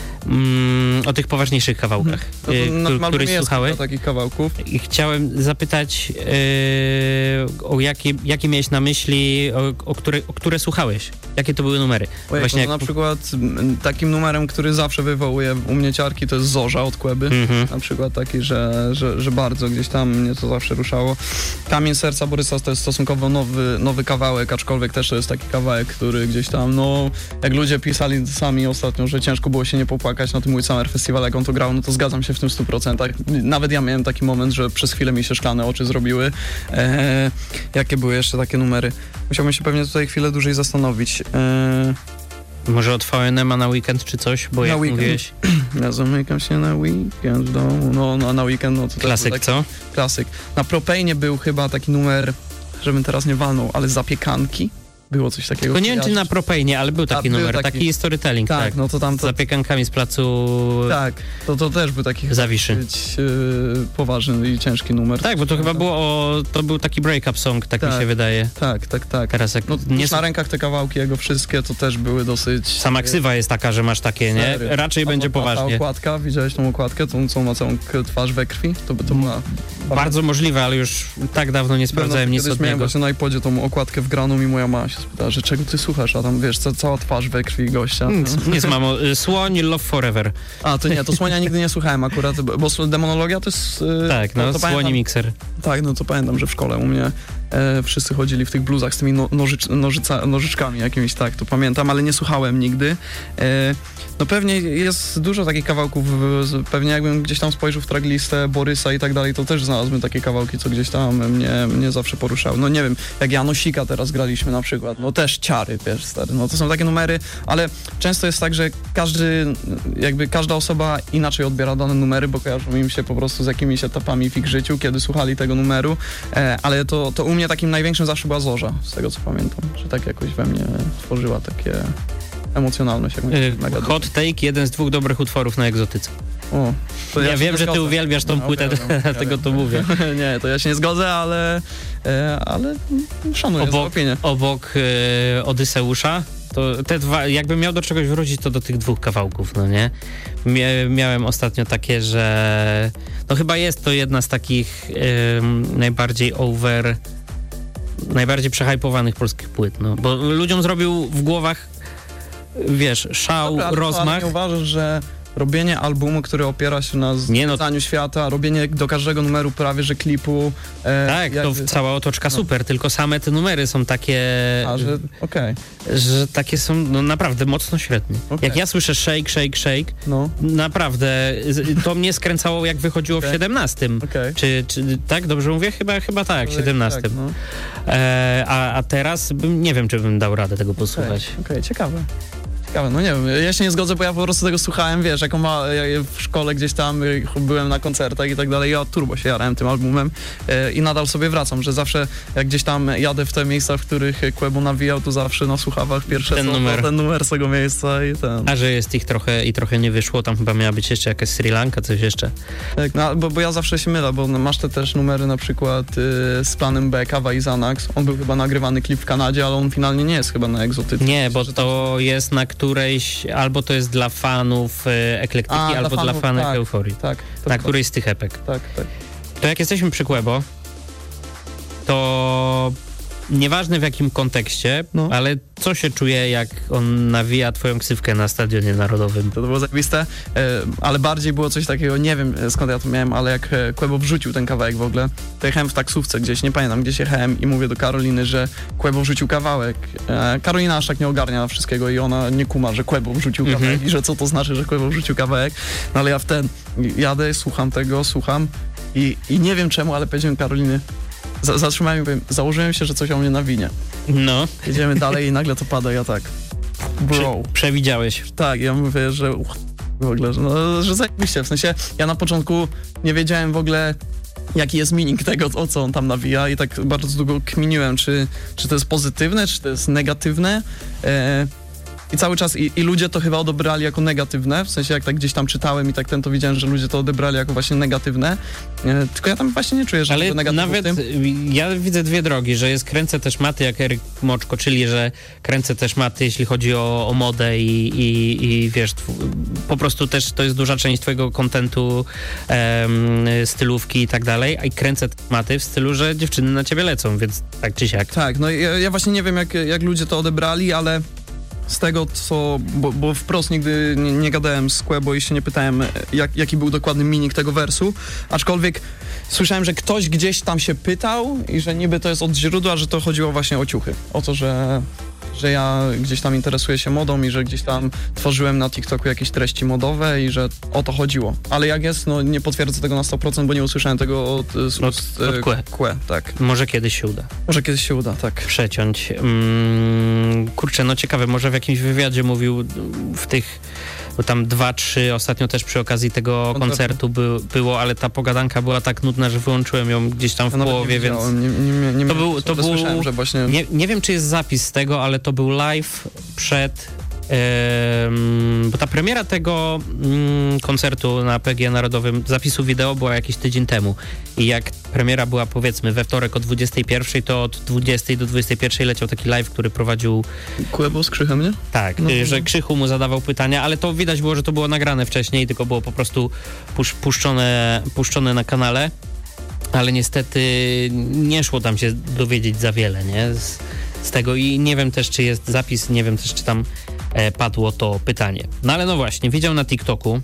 mm, o tych poważniejszych kawałkach, no to, y, na, których słuchałeś. takich kawałków. I chciałem zapytać, yy, o jakie, jakie miałeś na myśli, o, o, które, o które słuchałeś? Jakie to były numery? Ojej, Właśnie no jak... Na przykład m, takim numerem, który zawsze wywołuje u mnie ciarki, to jest Zorza od Kłeby. Mhm. Na przykład taki, że, że, że bardzo gdzieś tam mnie to zawsze ruszało. Kamień serca Borysa to jest stosunkowo nowy, nowy kawałek, aczkolwiek też to jest taki kawałek, który gdzieś tam, no, jak ludzie pisali sami ostatnio, że ciężko było się nie popłakać na tym Mój Summer Festival, jak on to grał, no to zgadzam się w tym stu procentach. Nawet ja miałem taki moment, że przez chwilę mi się szklane oczy zrobiły. Eee, jakie były jeszcze takie numery? Musiałbym się pewnie tutaj chwilę dłużej zastanowić. Eee, Może od V N M a na weekend czy coś? Bo na jak weekend. mówiłeś... Ja zamykam się na weekend w domu. No, no na weekend, no to też Klasyk, taki co? Klasyk. Na Propane był chyba taki numer, żebym teraz nie walnął, ale zapiekanki. Było coś takiego. Tylko nie wiem, czy na Propane, ale był taki A, był numer, taki, taki storytelling, tak. Tak, no to tam Z to... zapiekankami z placu Tak, to, to też był taki Zawiszy. Być, yy, poważny i ciężki numer. Tak, bo to chyba było o, to był taki break-up song, tak, Tak. mi się wydaje. Tak, tak, tak. Teraz jak No, nie na rękach te kawałki jego wszystkie to też były dosyć... Sama ksywa jest taka, że masz takie, nie? Serio. Raczej A będzie ta- ta poważnie. okładka, widziałeś tą okładkę, tą, co ma całą k- twarz we krwi? To by to była... Bardzo możliwe, ale już tak dawno nie sprawdzałem no, nic kiedyś od miałem niego. właśnie na iPodzie tą okładkę wgraną i moja mama się spytała, że czego ty słuchasz, a tam wiesz, ca- cała twarz we krwi gościa. Nic, nic mamo. Y, Słoń, Love Forever. A, to nie, to Słonia nigdy nie słuchałem akurat, bo, bo demonologia to jest... yy, Tak, to, no, to Słoni pamiętam- mikser. Tak, no to pamiętam, że w szkole u mnie e, wszyscy chodzili w tych bluzach z tymi no, nożycz, nożyca, nożyczkami jakimiś, tak, to pamiętam, ale nie słuchałem nigdy. E, no pewnie jest dużo takich kawałków, z- pewnie jakbym gdzieś tam spojrzał w tracklistę Borysa i tak dalej, to też znalazłbym takie kawałki, co gdzieś tam mnie, mnie zawsze poruszały. No nie wiem, jak Janosika teraz graliśmy na przykład, no też ciary, wiesz, stary, no to są takie numery, ale często jest tak, że każdy, jakby każda osoba inaczej odbiera dane numery, bo kojarzą im się po prostu z jakimiś etapami w ich życiu, kiedy słuchali tego numeru, e, ale to, to u mnie takim największym zawsze była Zorza, z tego co pamiętam, że tak jakoś we mnie tworzyła takie emocjonalność. jakąś Y, mega Hot Take, jeden z dwóch dobrych utworów na Egzotyce. O, to Ja się wiem, nie że ty zgodzę. uwielbiasz tą No, płytę, uwielbiam, uwielbiam. dlatego to mówię. Nie, to ja się nie zgodzę, ale, e, ale szanuję za Obok, opinię. obok y, Odyseusza, to te dwa, jakbym miał do czegoś wrócić, to do tych dwóch kawałków, no nie? Mia- miałem ostatnio takie, że no chyba jest to jedna z takich ym, najbardziej over, najbardziej przehypowanych polskich płyt, no. Bo ludziom zrobił w głowach, wiesz, szał, Dobra, ale to- rozmach. Ale nie uważasz, że robienie albumu, który opiera się na Nie, no- zwiedzaniu świata, robienie do każdego numeru prawie, że klipu... E, Tak, to jakby- cała otoczka no. super, tylko same te numery są takie, A, że okej, że takie są no, naprawdę mocno średnie. Okej. Jak ja słyszę shake, shake, shake, no, naprawdę z- to mnie skręcało jak wychodziło Okej. w siedemnastym. okej. Czy, czy tak, dobrze mówię? Chyba, chyba tak, w siedemnastym. Tak, no. E, a, a teraz bym, nie wiem, czy bym dał radę tego Okej, posłuchać. okej, ciekawe. Ciekawe, no nie wiem, ja się nie zgodzę, bo ja po prostu tego słuchałem, wiesz, jako ma, ja w szkole gdzieś tam y, byłem na koncertach i tak dalej, ja turbo się jarałem tym albumem y, i nadal sobie wracam, że zawsze jak gdzieś tam jadę w te miejsca, w których Quebo nawijał, to zawsze na słuchawach pierwsze Ten co, to numer. ten numer z tego miejsca i ten. A że jest ich trochę i trochę nie wyszło, tam chyba miała być jeszcze jakaś Sri Lanka, coś jeszcze. Tak, no, bo, bo ja zawsze się mylę, bo masz te też numery na przykład y, z planem B, Kawa i Xanax, on był chyba nagrywany klip w Kanadzie, ale on finalnie nie jest chyba na Egzotyce. Nie, bo Że to jest na którejś, albo to jest dla fanów e, Eklektyki, A, dla albo dla fanów, fanek tak. Euforii. Tak, to Na chyba- którejś z tych epek. Tak, tak. To jak jesteśmy przy Quebo, to nieważne w jakim kontekście, No. ale co się czuje, jak on nawija twoją ksywkę na Stadionie Narodowym? To, to było zajebiste, e, ale bardziej było coś takiego, nie wiem e, skąd ja to miałem, ale jak e, Quebo wrzucił ten kawałek w ogóle, to jechałem w taksówce gdzieś, nie pamiętam, gdzieś jechałem i mówię do Karoliny, że Quebo wrzucił kawałek. E, Karolina aż tak nie ogarnia wszystkiego i ona nie kuma, że Quebo wrzucił Mhm. kawałek i że co to znaczy, że Quebo wrzucił kawałek. No ale ja w ten jadę, słucham tego, słucham i, i nie wiem czemu, ale powiedziałem Karoliny, za, zatrzymałem i powiem, założyłem się, że coś o mnie nawinie. No, Jedziemy dalej i nagle to pada, ja tak, bro. prze, przewidziałeś. Tak, ja mówię, że uch, w ogóle, że, no, że zajebiście, w sensie ja na początku nie wiedziałem w ogóle, jaki jest meaning tego, o co on tam nawija i tak bardzo długo kminiłem, czy, czy to jest pozytywne, czy to jest negatywne. E, I cały czas, i, i ludzie to chyba odebrali jako negatywne, w sensie jak tak gdzieś tam czytałem i tak ten to widziałem, że ludzie to odebrali jako właśnie negatywne, e, tylko ja tam właśnie nie czuję, że ale to negatywne. nawet w tym. ja widzę dwie drogi, że jest kręcę też maty jak Eryk Moczko, czyli że kręcę też maty, jeśli chodzi o, o modę i, i, i wiesz, tw- po prostu też to jest duża część twojego kontentu, em, stylówki i tak dalej, a i kręcę maty w stylu, że dziewczyny na ciebie lecą, więc tak czy siak. Tak, no ja, ja właśnie nie wiem, jak, jak ludzie to odebrali, ale z tego, co, bo, bo wprost nigdy nie, nie gadałem z Quebo i się nie pytałem, jak, jaki był dokładny meaning tego wersu, aczkolwiek słyszałem, że ktoś gdzieś tam się pytał i że niby to jest od źródła, że to chodziło właśnie o ciuchy. O to, że, że ja gdzieś tam interesuję się modą i że gdzieś tam tworzyłem na TikToku jakieś treści modowe i że o to chodziło. Ale jak jest, no nie potwierdzę tego na sto procent, bo nie usłyszałem tego od, z Od- ust, od e, Kue. Kue, tak. Może kiedyś się uda Może kiedyś się uda, tak. przeciąć. Mm, kurczę, no ciekawe, może w jakimś wywiadzie mówił w tych, bo tam dwa, trzy ostatnio też przy okazji tego Koncertu. koncertu by, było, ale ta pogadanka była tak nudna, że wyłączyłem ją gdzieś tam w Ja nawet połowie, nie więc widziałem, nie, nie, nie To miałem był- czasu, to ale był- słyszałem, że właśnie... nie, nie wiem, czy jest zapis z tego, ale to był live przed, em, bo ta premiera tego mm, koncertu na P G Narodowym, zapisu wideo była jakiś tydzień temu i jak premiera była powiedzmy we wtorek o dwudziestej pierwszej, to od dwudziestej do dwudziestej pierwszej leciał taki live, który prowadził Quebo z Krzychem, nie? tak, No, y, no. że Krzychu mu zadawał pytania, ale to widać było, że to było nagrane wcześniej, tylko było po prostu pusz, puszczone, puszczone na kanale, ale niestety nie szło tam się dowiedzieć za wiele, nie? Z, z tego i nie wiem też, czy jest zapis, nie wiem też, czy tam e, padło to pytanie. No ale no właśnie, widział na TikToku.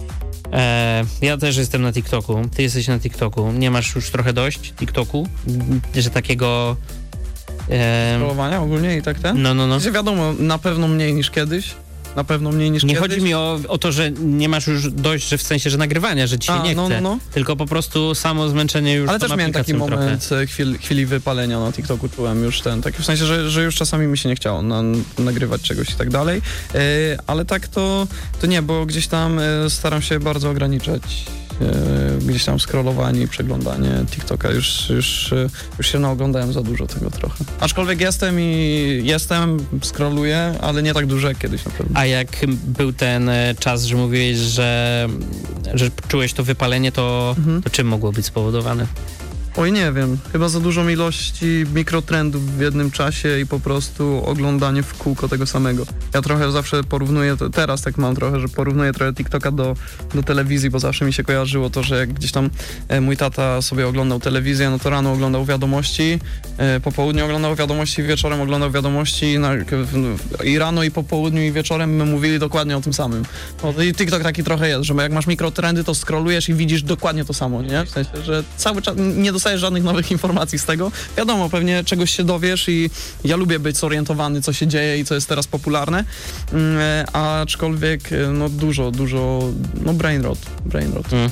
E, ja też jestem na TikToku, ty jesteś na TikToku. Nie masz już trochę dość TikToku? Że takiego... E, Scrollowania ogólnie i tak ten? no, no, no. Znaczy wiadomo, na pewno mniej niż kiedyś. Na pewno mniej niż Nie kiedyś. chodzi mi o, o to, że nie masz już dość, że w sensie, że nagrywania, że ci się A, nie no, chce, no, no. tylko po prostu samo zmęczenie już Ale tą też miałem taki aplikacją trochę. moment e, chwil, chwili wypalenia na TikToku, czułem już ten, taki w sensie, że, że już czasami mi się nie chciało na, nagrywać czegoś i tak dalej, e, ale tak to, to nie, bo gdzieś tam e, staram się bardzo ograniczać e, gdzieś tam scrollowanie i przeglądanie TikToka, już, już, e, już się naoglądałem za dużo tego trochę. Aczkolwiek jestem i jestem, scrolluję, ale nie tak dużo jak kiedyś na pewno. A jak był ten e, czas, że mówiłeś, że, że czułeś to wypalenie, to, Mhm. to czym mogło być spowodowane? Oj, nie wiem. Chyba za dużą ilości mikrotrendów w jednym czasie i po prostu oglądanie w kółko tego samego. Ja trochę zawsze porównuję, to teraz tak mam trochę, że porównuję trochę TikToka do, do telewizji, bo zawsze mi się kojarzyło to, że jak gdzieś tam e, mój tata sobie oglądał telewizję, no to rano oglądał wiadomości, e, po południu oglądał wiadomości, wieczorem oglądał wiadomości na, w, i rano i po południu i wieczorem my mówili dokładnie o tym samym. No, i TikTok taki trochę jest, że jak masz mikrotrendy, to scrollujesz i widzisz dokładnie to samo, nie? W sensie, że cały czas nie dostajesz żadnych nowych informacji z tego. Wiadomo, pewnie czegoś się dowiesz i ja lubię być zorientowany, co się dzieje i co jest teraz popularne, mm, e, aczkolwiek e, no dużo, dużo, no brain rot, brain rot. Mm.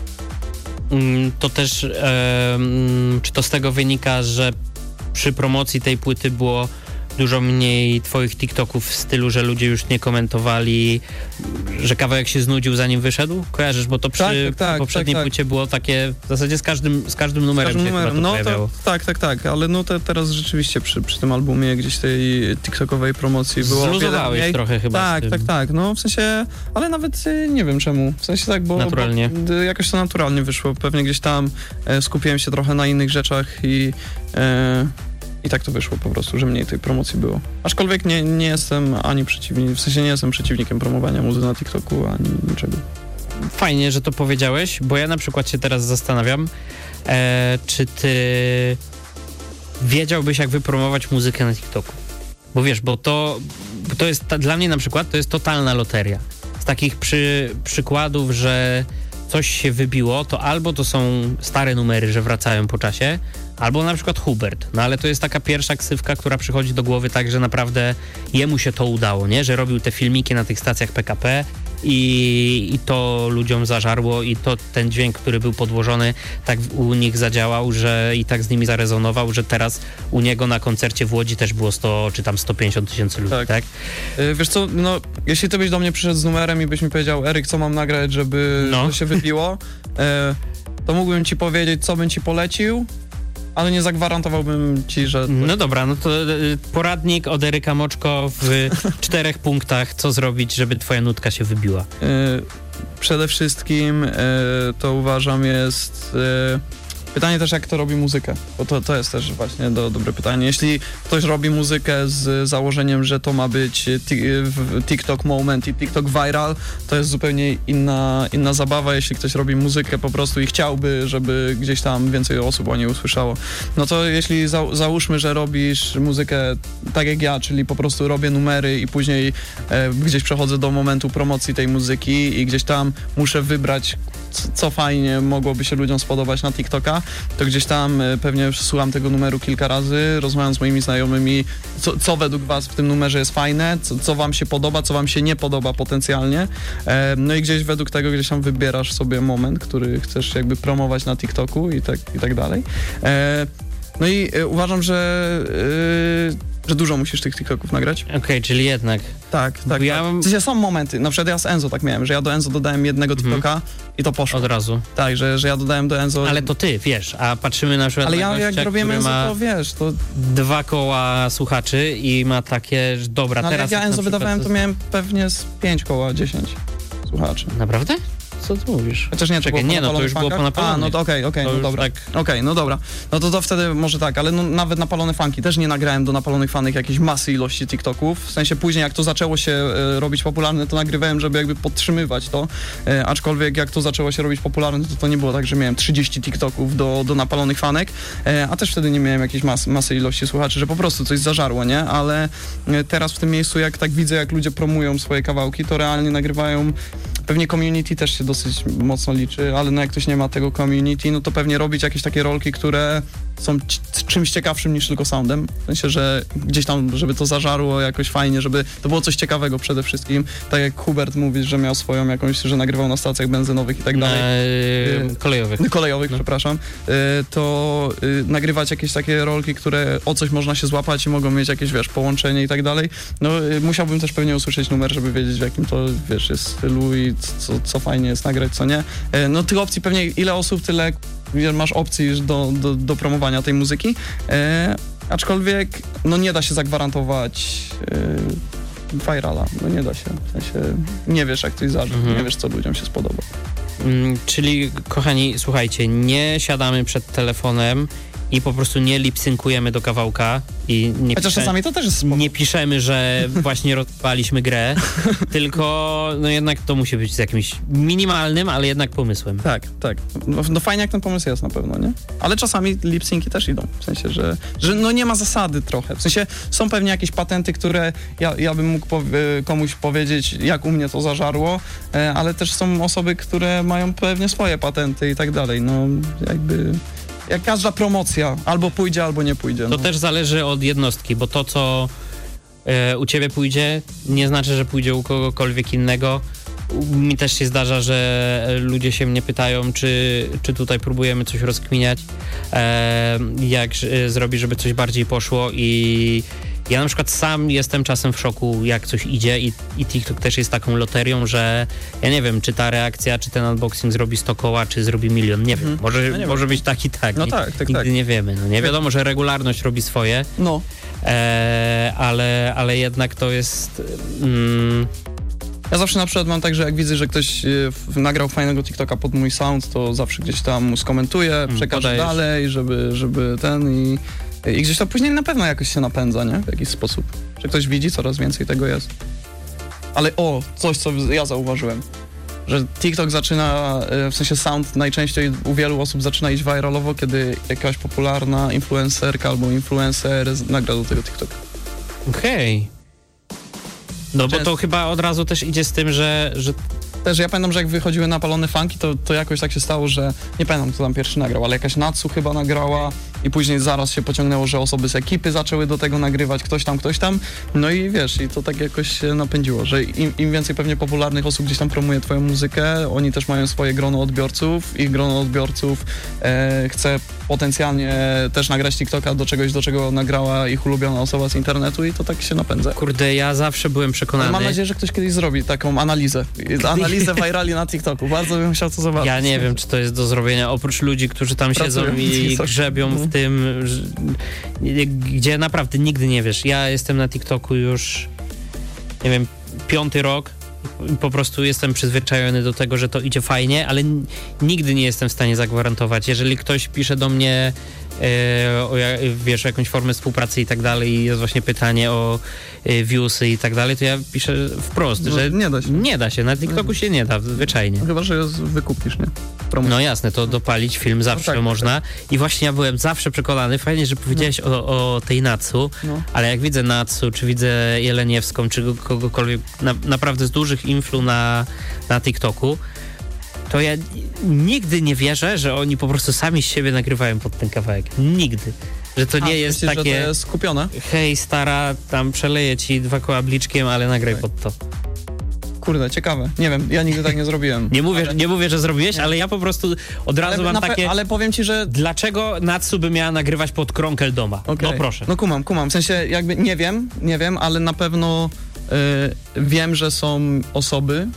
Mm, To też, e, mm, czy to z tego wynika, że przy promocji tej płyty było dużo mniej twoich TikToków w stylu, że ludzie już nie komentowali, że kawałek się znudził zanim wyszedł? Kojarzysz, bo to przy Tak, tak, tak, poprzedniej tak, tak. płycie było takie, w zasadzie z każdym, z każdym numerem Każdym się numerem. chyba to No pojawiało. to, tak, tak, tak, ale no to teraz rzeczywiście przy, przy tym albumie gdzieś tej TikTokowej promocji było o wiele Zluzowałeś mniej. trochę chyba z Tak, tym. tak, tak, no w sensie, ale nawet y, nie wiem czemu, w sensie tak, bo, Naturalnie. bo y, jakoś to naturalnie wyszło, pewnie gdzieś tam e, skupiłem się trochę na innych rzeczach i e, i tak to wyszło po prostu, że mniej tej promocji było. Aczkolwiek nie, nie jestem ani przeciwnikiem, w sensie nie jestem przeciwnikiem promowania muzy na TikToku, ani niczego. Fajnie, że to powiedziałeś, bo ja na przykład się teraz zastanawiam, e, czy ty wiedziałbyś, jak wypromować muzykę na TikToku? Bo wiesz, bo to, bo to jest, ta, dla mnie na przykład, to jest totalna loteria. Z takich przy, przykładów, że coś się wybiło, to albo to są stare numery, że wracają po czasie, albo na przykład Hubert. No ale to jest taka pierwsza ksywka, która przychodzi do głowy tak, że naprawdę jemu się to udało, nie? Że robił te filmiki na tych stacjach P K P i, i to ludziom zażarło i to ten dźwięk, który był podłożony, tak u nich zadziałał, że i tak z nimi zarezonował, że teraz u niego na koncercie w Łodzi też było sto czy tam sto pięćdziesiąt tysięcy ludzi, tak? Tak. Y, wiesz co, no jeśli ty byś do mnie przyszedł z numerem i byś mi powiedział, Eryk, co mam nagrać, żeby No. to się wybiło, e, to mógłbym ci powiedzieć, co bym ci polecił, ale nie zagwarantowałbym ci, że... To... No dobra, no to y, poradnik od Eryka Moczko w czterech punktach, co zrobić, żeby twoja nutka się wybiła. Y, przede wszystkim y, to uważam jest... Y, Pytanie też, jak to robi muzykę, bo to, to jest też właśnie do, dobre pytanie. Jeśli ktoś robi muzykę z założeniem, że to ma być TikTok moment i TikTok viral, to jest zupełnie inna, inna zabawa. Jeśli ktoś robi muzykę po prostu i chciałby, żeby gdzieś tam więcej osób o niej usłyszało, no to jeśli za, załóżmy, że robisz muzykę tak jak ja, czyli po prostu robię numery i później e, gdzieś przechodzę do momentu promocji tej muzyki i gdzieś tam muszę wybrać, co, co fajnie mogłoby się ludziom spodobać na TikToka, to gdzieś tam pewnie słucham tego numeru kilka razy, rozmawiam z moimi znajomymi, co, co według was w tym numerze jest fajne, co, co wam się podoba, co wam się nie podoba potencjalnie. E, no i gdzieś według tego gdzieś tam wybierasz sobie moment, który chcesz jakby promować na TikToku i tak, i tak dalej. E, no i e, uważam, że e, że dużo musisz tych TikToków nagrać. Okej, okay, czyli jednak. Tak, tak. Ja... tak. W sensie są momenty, na przykład ja z Enzo tak miałem, że ja do Enzo dodałem jednego TikToka mm. i to poszło. Od razu. Tak, że, że ja dodałem do Enzo... Ale to ty, wiesz, a patrzymy na przykład Ale na ja gościa, jak robimy Enzo, to wiesz, to... Dwa koła słuchaczy i ma takie, że dobra, no, teraz... Ale jak ja Enzo przykład... wydawałem, to miałem pewnie z pięć koła dziesięć słuchaczy. Naprawdę? Co ty mówisz? Chociaż nie, Czekaj, nie, no to już było po napalonych. A, no to okej, okay, okej, okay, no dobra. Tak... Okej, okay, no dobra. No to, to wtedy może tak, ale no, nawet napalone funky też nie nagrałem do napalonych fanek jakiejś masy ilości TikToków. W sensie później jak to zaczęło się e, robić popularne, to nagrywałem, żeby jakby podtrzymywać to. E, aczkolwiek jak to zaczęło się robić popularne, to to nie było tak, że miałem trzydzieści TikToków do, do napalonych fanek, e, a też wtedy nie miałem jakiejś mas, masy ilości słuchaczy, że po prostu coś zażarło, nie? Ale e, teraz w tym miejscu, jak tak widzę, jak ludzie promują swoje kawałki, to realnie nagrywają. Pewnie community też się dosyć mocno liczy, ale no jak ktoś nie ma tego community, no to pewnie robić jakieś takie rolki, które są c- czymś ciekawszym niż tylko soundem. W sensie, że gdzieś tam, żeby to zażarło jakoś fajnie, żeby to było coś ciekawego przede wszystkim. Tak jak Hubert mówi, że miał swoją jakąś, że nagrywał na stacjach benzynowych i tak dalej. Yy, kolejowych. Kolejowych, no. przepraszam. Yy, to yy, nagrywać jakieś takie rolki, które o coś można się złapać i mogą mieć jakieś, wiesz, połączenie i tak dalej. No yy, musiałbym też pewnie usłyszeć numer, żeby wiedzieć, w jakim to, wiesz, jest stylu i co, co fajnie jest nagrać, co nie. Yy, no tych opcji pewnie, ile osób, tyle masz opcji do, do, do promowania tej muzyki, e, aczkolwiek no nie da się zagwarantować e, virala, no nie da się, w sensie nie wiesz jak coś zażyć, mhm. nie wiesz co ludziom się spodoba. Mm, czyli kochani, słuchajcie, nie siadamy przed telefonem i po prostu nie lip-synkujemy do kawałka i nie, Chociaż pisze, czasami to też jest nie piszemy, że właśnie rozpaliśmy grę, tylko no jednak to musi być z jakimś minimalnym, ale jednak pomysłem. Tak, tak. No, no fajnie jak ten pomysł jest na pewno, nie? Ale czasami lip-synki też idą, w sensie, że, że no nie ma zasady trochę. W sensie są pewnie jakieś patenty, które ja, ja bym mógł powie, komuś powiedzieć, jak u mnie to zażarło, ale też są osoby, które mają pewnie swoje patenty i tak dalej. No jakby... Jak każda promocja, albo pójdzie, albo nie pójdzie. To no. też zależy od jednostki, bo to, co e, u ciebie pójdzie, nie znaczy, że pójdzie u kogokolwiek innego. Mi też się zdarza, że ludzie się mnie pytają, czy, czy tutaj próbujemy coś rozkminiać, e, jak e, zrobić, żeby coś bardziej poszło i ja na przykład sam jestem czasem w szoku, jak coś idzie i, i TikTok też jest taką loterią, że ja nie wiem, czy ta reakcja, czy ten unboxing zrobi sto koła, czy zrobi milion, nie wiem. Może, no nie może wiem. być tak i tak. No tak, tak, Nigdy tak. nie wiemy. No nie wiadomo, że regularność robi swoje, no. e, ale, ale jednak to jest... Mm, Ja zawsze na przykład mam tak, że jak widzę, że ktoś y, nagrał fajnego TikToka pod mój sound, to zawsze gdzieś tam mu skomentuję, przekażę podajesz. dalej, żeby, żeby ten i, i gdzieś to później na pewno jakoś się napędza, nie? W jakiś sposób. Że ktoś widzi, coraz więcej tego jest. Ale o, coś, co ja zauważyłem, że TikTok zaczyna, w sensie sound najczęściej u wielu osób zaczyna iść viralowo, kiedy jakaś popularna influencerka albo influencer nagra do tego TikToka. Okej. Okay. No bo to chyba od razu też idzie z tym, że... że... Też ja pamiętam, że jak wychodziły napalone funky, to, to jakoś tak się stało, że nie pamiętam, kto tam pierwszy nagrał, ale jakaś Natsu chyba nagrała i później zaraz się pociągnęło, że osoby z ekipy zaczęły do tego nagrywać, ktoś tam, ktoś tam, no i wiesz, i to tak jakoś się napędziło, że im, im więcej pewnie popularnych osób gdzieś tam promuje twoją muzykę, oni też mają swoje grono odbiorców i grono odbiorców e, chce potencjalnie też nagrać TikToka do czegoś, do czego nagrała ich ulubiona osoba z internetu i to tak się napędza. Kurde, ja zawsze byłem przekonany... Ale mam nadzieję, że ktoś kiedyś zrobi taką analizę. Analizę virali na TikToku. Bardzo bym chciał to zobaczyć. Ja nie wiem, czy to jest do zrobienia, oprócz ludzi, którzy tam Pracują siedzą i grzebią mhm. w tym, że, gdzie naprawdę nigdy nie wiesz. Ja jestem na TikToku już, nie wiem, piąty rok. Po prostu jestem przyzwyczajony do tego, że to idzie fajnie, ale n- nigdy nie jestem w stanie zagwarantować. Jeżeli ktoś pisze do mnie e, o, wiesz, o jakąś formę współpracy i tak dalej i jest właśnie pytanie o e, viewsy i tak dalej, to ja piszę wprost, no, że nie da się. Nie da się. Na TikToku się nie da, zwyczajnie. No, chyba, że wykupisz, nie? Promocja. No jasne, to dopalić film zawsze no tak, można. tak. I właśnie ja byłem zawsze przekonany, fajnie, że powiedziałeś no. o, o tej Natsu, no. ale jak widzę Natsu, czy widzę Jeleniewską, czy kogokolwiek na, naprawdę z dużych influ na, na TikToku, to ja nigdy nie wierzę, że oni po prostu sami z siebie nagrywają pod ten kawałek. Nigdy. Że to A, nie jest myślisz, takie... że to jest skupione? Hej, stara, tam przeleję ci dwa koła bliczkiem, ale nagraj tak. pod to. Kurde, ciekawe. Nie wiem, ja nigdy tak nie zrobiłem. Nie mówię, ale... nie mówię, że zrobiłeś, nie. ale ja po prostu od razu ale, mam pe- takie... Ale powiem ci, że... Dlaczego Natsu by miała nagrywać pod Kronkel Doma? Okay. No proszę. No kumam, kumam. W sensie jakby nie wiem, nie wiem, ale na pewno y, wiem, że są osoby,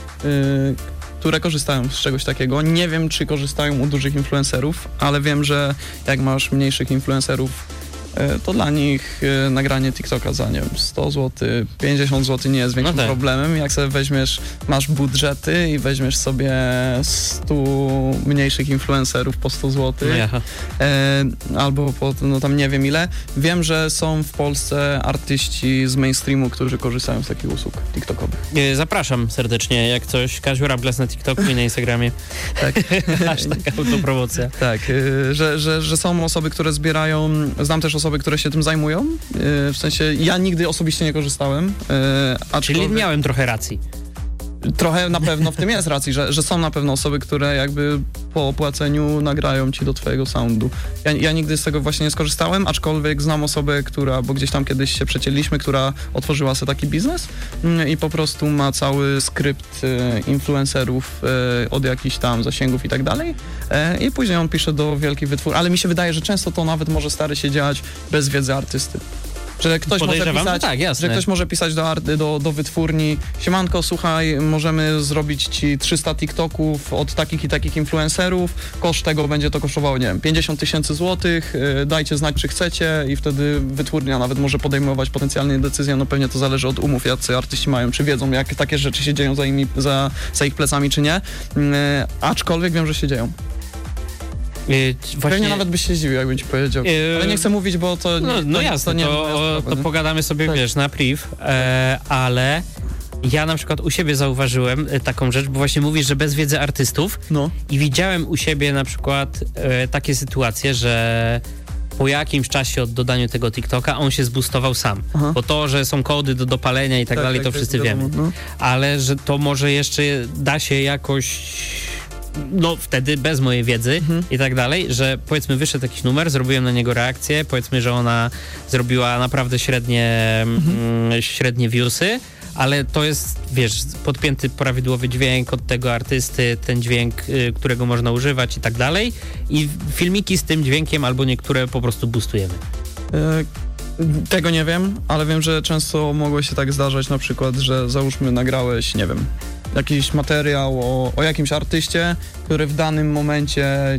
y, które korzystają z czegoś takiego. Nie wiem, czy korzystają u dużych influencerów, ale wiem, że jak masz mniejszych influencerów, to dla nich nagranie TikToka za, nie wiem, sto złotych, pięćdziesiąt złotych nie jest większym no tak. problemem. Jak sobie weźmiesz, masz budżety i weźmiesz sobie stu mniejszych influencerów po sto złotych, no e, albo po, no tam nie wiem ile. Wiem, że są w Polsce artyści z mainstreamu, którzy korzystają z takich usług TikTokowych. Zapraszam serdecznie, jak coś, Kaziu Rables na TikToku i na Instagramie. Tak. Aż taka autopromocja. Tak, że, że, że są osoby, które zbierają, znam też osoby, które się tym zajmują, w sensie ja nigdy osobiście nie korzystałem. Czyli miałem trochę racji. Trochę na pewno w tym jest racji, że, że są na pewno osoby, które jakby po opłaceniu nagrają ci do twojego soundu. Ja, ja nigdy z tego właśnie nie skorzystałem, aczkolwiek znam osobę, która, bo gdzieś tam kiedyś się przecięliśmy, która otworzyła sobie taki biznes i po prostu ma cały skrypt influencerów od jakichś tam zasięgów i tak dalej i później on pisze do wielkich wytwórni, ale mi się wydaje, że często to nawet może stary się dziać bez wiedzy artysty. Że ktoś, może pisać, tak, że ktoś może pisać do, do, do wytwórni: siemanko, słuchaj, możemy zrobić ci trzysta TikToków od takich i takich influencerów, koszt tego będzie to kosztowało, nie wiem, pięćdziesiąt tysięcy złotych, dajcie znać, czy chcecie, i wtedy wytwórnia nawet może podejmować potencjalnie decyzję, no pewnie to zależy od umów, jacy artyści mają, czy wiedzą, jak takie rzeczy się dzieją za, imi, za, za ich plecami, czy nie, aczkolwiek wiem, że się dzieją. Yy, właśnie... Pewnie nawet byś się zdziwił, jakbym ci powiedział. Yy... Ale nie chcę mówić, bo to... No, no to, jasne, to, nie to, sprawa, to pogadamy sobie, tak. wiesz, na priv, e, ale ja na przykład u siebie zauważyłem taką rzecz, bo właśnie mówisz, że bez wiedzy artystów no. i widziałem u siebie na przykład e, takie sytuacje, że po jakimś czasie od dodania tego TikToka on się zboostował sam. Aha. Bo to, że są kody do dopalenia i tak, tak dalej, tak, to wszyscy wiemy. No. Ale że to może jeszcze da się jakoś... No wtedy bez mojej wiedzy mhm. i tak dalej, że powiedzmy wyszedł jakiś numer, zrobiłem na niego reakcję, powiedzmy, że ona zrobiła naprawdę średnie, mhm. mm, średnie viewsy, ale to jest, wiesz, podpięty prawidłowy dźwięk od tego artysty, ten dźwięk, y, którego można używać i tak dalej, i filmiki z tym dźwiękiem albo niektóre po prostu boostujemy. Y- Tego nie wiem, ale wiem, że często mogło się tak zdarzać, na przykład, że załóżmy nagrałeś, nie wiem, jakiś materiał o, o jakimś artyście, który w danym momencie